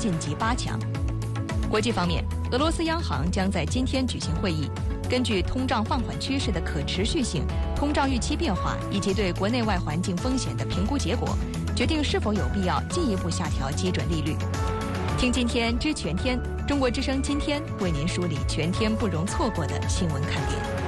晋级8强。国际方面，俄罗斯央行将在今天举行会议，根据通胀放缓趋势的可持续性、通胀预期变化以及对国内外环境风险的评估结果，决定是否有必要进一步下调基准利率。听今天知全天，中国之声今天为您梳理全天不容错过的新闻看点。